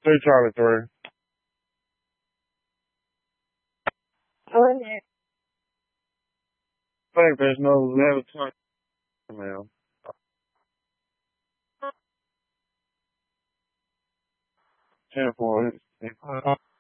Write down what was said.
Charlie 3. I think there's no level 20, man. 10-4.